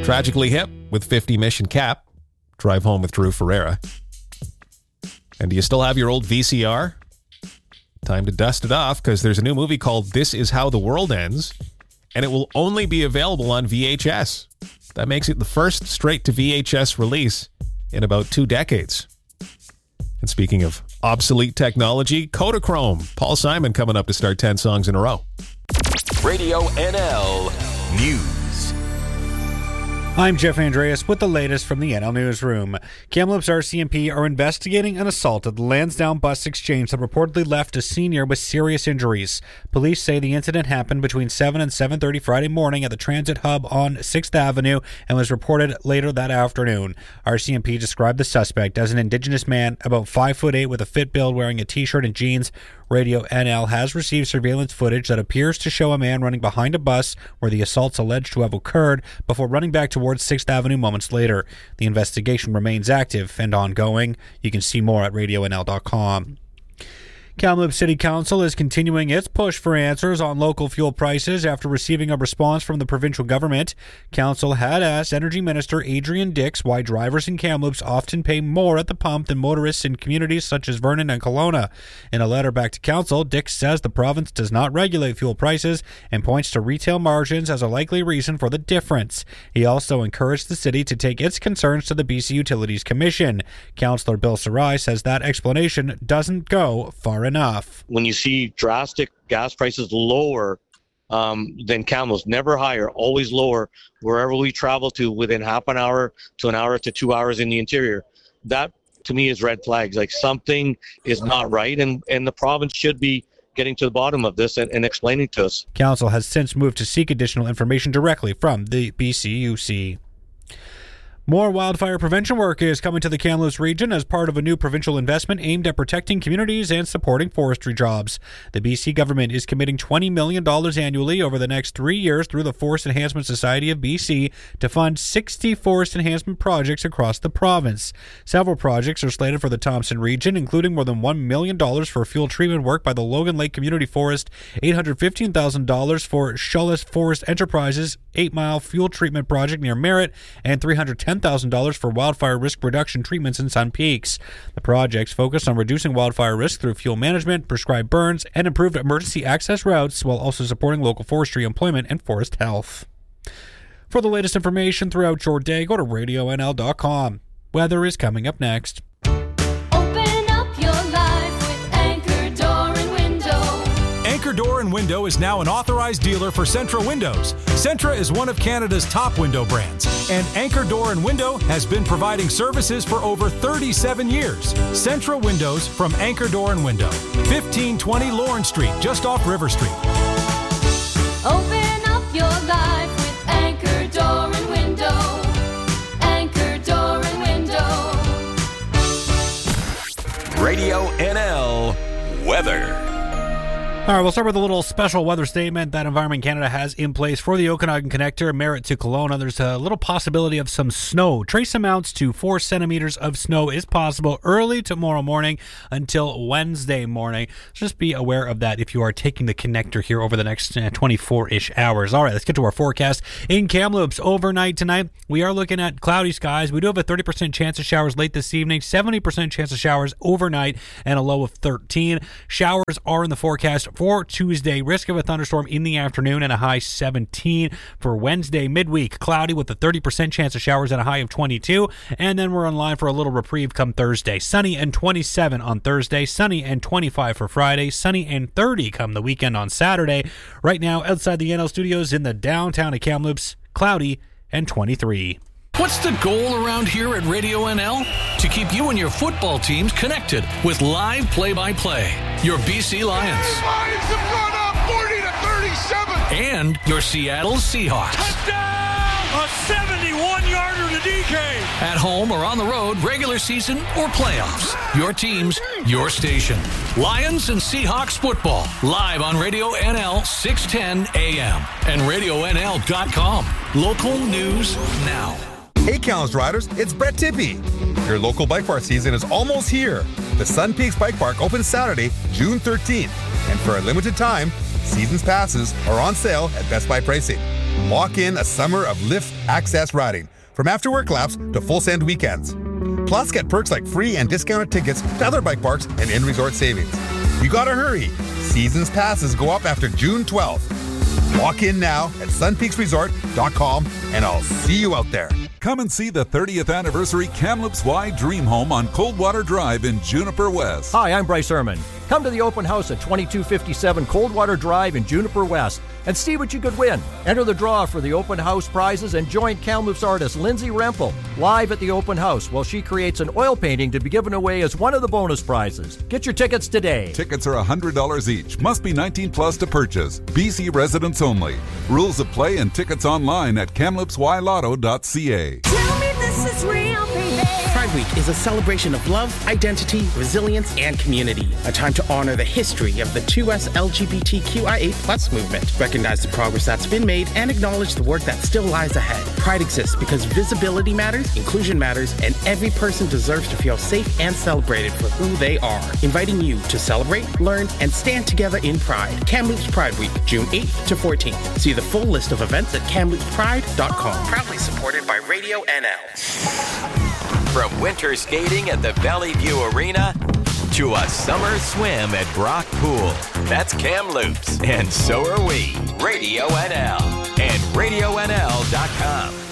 Tragically Hip with 50 Mission Cap. Drive Home with Drew Ferreira. And do you still have your old VCR? Time to dust it off, because there's a new movie called This Is How the World Ends, and it will only be available on VHS. That makes it the first straight-to-VHS release in about 2 decades. And speaking of obsolete technology, Kodachrome. Paul Simon coming up to start 10 songs in a row. Radio NL News. I'm Jeff Andreas with the latest from the NL Newsroom. Kamloops RCMP are investigating an assault at the Lansdowne Bus Exchange that reportedly left a senior with serious injuries. Police say the incident happened between 7 and 7:30 Friday morning at the transit hub on 6th Avenue and was reported later that afternoon. RCMP described the suspect as an Indigenous man about 5'8" with a fit build, wearing a t-shirt and jeans. Radio NL has received surveillance footage that appears to show a man running behind a bus where the assault's alleged to have occurred before running back towards 6th Avenue moments later. The investigation remains active and ongoing. You can see more at radionl.com. Kamloops City Council is continuing its push for answers on local fuel prices after receiving a response from the provincial government. Council had asked Energy Minister Adrian Dix why drivers in Kamloops often pay more at the pump than motorists in communities such as Vernon and Kelowna. In a letter back to Council, Dix says the province does not regulate fuel prices and points to retail margins as a likely reason for the difference. He also encouraged the city to take its concerns to the BC Utilities Commission. Councillor Bill Sarai says that explanation doesn't go far enough. When you see drastic gas prices lower than Kamloops, never higher, always lower, wherever we travel to within half an hour to an hour to 2 hours in the interior, that to me is red flags. Like something is not right, and the province should be getting to the bottom of this and explaining to us. Council has since moved to seek additional information directly from the BCUC. More wildfire prevention work is coming to the Kamloops region as part of a new provincial investment aimed at protecting communities and supporting forestry jobs. The BC government is committing $20 million annually over the next 3 years through the Forest Enhancement Society of BC to fund 60 forest enhancement projects across the province. Several projects are slated for the Thompson region, including more than $1 million for fuel treatment work by the Logan Lake Community Forest, $815,000 for Shullis Forest Enterprises 8-mile fuel treatment project near Merritt, and $310,000 for wildfire risk reduction treatments in Sun Peaks. The projects focus on reducing wildfire risk through fuel management, prescribed burns, and improved emergency access routes, while also supporting local forestry employment and forest health. For the latest information throughout your day, go to radionl.com. Weather is coming up next. Anchor Door and Window is now an authorized dealer for Centra Windows. Centra is one of Canada's top window brands, and Anchor Door and Window has been providing services for over 37 years. Centra Windows from Anchor Door and Window, 1520 Lawrence Street, just off River Street. Open up your life with Anchor Door and Window. Anchor Door and Window. Radio NL Weather. All right, we'll start with a little special weather statement that Environment Canada has in place for the Okanagan Connector, Merritt to Kelowna. There's a little possibility of some snow. Trace amounts to 4 centimeters of snow is possible early tomorrow morning until Wednesday morning. Just be aware of that if you are taking the connector here over the next 24-ish hours. All right, let's get to our forecast. In Kamloops, overnight tonight, we are looking at cloudy skies. We do have a 30% chance of showers late this evening, 70% chance of showers overnight, and a low of 13. Showers are in the forecast for Tuesday, risk of a thunderstorm in the afternoon and a high 17. For Wednesday, midweek, cloudy with a 30% chance of showers and a high of 22. And then we're in line for a little reprieve come Thursday. Sunny and 27 on Thursday, sunny and 25 for Friday, sunny and 30 come the weekend on Saturday. Right now, outside the NL studios in the downtown of Kamloops, cloudy and 23. What's the goal around here at Radio NL? To keep you and your football teams connected with live play-by-play. Your BC Lions. Lions have gone up 40-37. And your Seattle Seahawks. Touchdown! A 71-yarder to DK. At home or on the road, regular season or playoffs. Your teams, your station. Lions and Seahawks football. Live on Radio NL 610 AM and RadioNL.com. Local news now. Hey, Kamloops riders, it's Brett Tippy. Your local bike park season is almost here. The Sun Peaks Bike Park opens Saturday, June 13th. And for a limited time, season's passes are on sale at Best Buy pricing. Lock in a summer of lift access riding, from after-work laps to full send weekends. Plus, get perks like free and discounted tickets to other bike parks and in-resort savings. You gotta hurry. Seasons passes go up after June 12th. Lock in now at sunpeaksresort.com, and I'll see you out there. Come and see the 30th anniversary Kamloops Y Dream Home on Coldwater Drive in Juniper West. Hi, I'm Bryce Herman. Come to the open house at 2257 Coldwater Drive in Juniper West and see what you could win. Enter the draw for the open house prizes and join Kamloops artist Lindsay Rempel live at the open house while she creates an oil painting to be given away as one of the bonus prizes. Get your tickets today. Tickets are $100 each. Must be 19 plus to purchase. BC residents only. Rules of play and tickets online at kamloopsylotto.ca. Tell me this is real, baby. Pride Week is a celebration of love, identity, resilience, and community. A time to honor the history of the 2S LGBTQIA+ movement, recognize the progress that's been made, and acknowledge the work that still lies ahead. Pride exists because visibility matters, inclusion matters, and every person deserves to feel safe and celebrated for who they are. Inviting you to celebrate, learn, and stand together in pride. Kamloops Pride Week, June 8th to 14th. See the full list of events at kamloopspride.com. Proudly supported by Radio NL. From winter skating at the Valley View Arena to a summer swim at Brock Pool. That's Kamloops, and so are we. Radio NL and RadioNL.com.